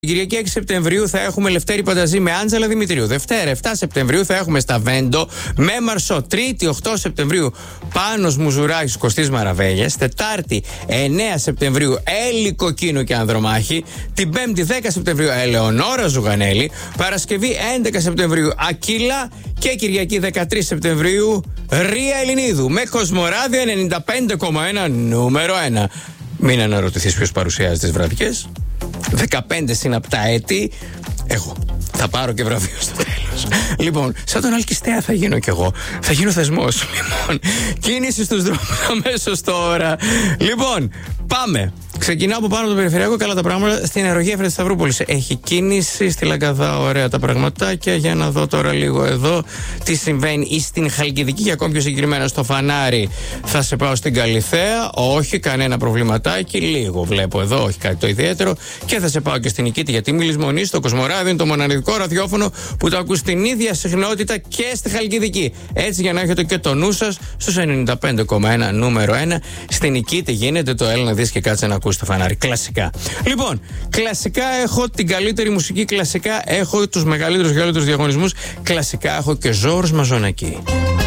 Κυριακή 6 Σεπτεμβρίου θα έχουμε Λευτέρη Πανταζή με Άντζελα Δημητρίου. Δευτέρα 7 Σεπτεμβρίου θα έχουμε Σταβέντο με Μαρσό. Τρίτη 8 Σεπτεμβρίου Πάνος Μουζουράκης Κωστής Μαραβέγιας. Τετάρτη 9 Σεπτεμβρίου Έλλη Κοκκίνου και Ανδρομάχη. Την Πέμπτη 10 Σεπτεμβρίου Ελεονόρα Ζουγανέλη. Παρασκευή 11 Σεπτεμβρίου Ακύλα. Και Κυριακή 13 Σεπτεμβρίου Ρία Ελληνίδου με Κοσμοράδιο 95,1 νούμερο 1. Μην αναρωτηθείς ποιος παρουσιάζει τις βραδιές. 15 συναπτά έτη. Εγώ θα πάρω και βραβείο στο τέλος. Λοιπόν, σαν τον Αλκιστέα θα γίνω κι εγώ. Θα γίνω θεσμός. Λοιπόν, κίνηση στους δρόμους αμέσως τώρα. Λοιπόν, πάμε. Ξεκινάω από πάνω από το περιφερειακό. Καλά τα πράγματα. Στην αερογέφυρα της Σταυρούπολης έχει κίνηση. Στη Λαγκαδά, ωραία τα πραγματάκια. Για να δω τώρα λίγο εδώ τι συμβαίνει. Ή στην Χαλκιδική, για ακόμη πιο συγκεκριμένα στο Φανάρι, θα σε πάω στην Καλιθέα. Όχι, κανένα προβληματάκι. Λίγο βλέπω εδώ, όχι κάτι το ιδιαίτερο. Και θα σε πάω και στην Νικήτη, γιατί μη λησμονείς, το Κοσμοράδιο είναι το μοναδικό ραδιόφωνο που το ακούς στην ίδια συχνότητα και στη Χαλκιδική. Έτσι, για να έχετε και το νου σας στους 95,1 νούμερο 1. Στην Νικήτη γίνεται το έλα να δεις και κάτσε να ακούσει το Φανάρι. Κλασικά. Λοιπόν, κλασικά έχω την καλύτερη μουσική, κλασικά έχω τους μεγαλύτερους διαγωνισμούς, κλασικά έχω και Ζόρς Μαζονακή.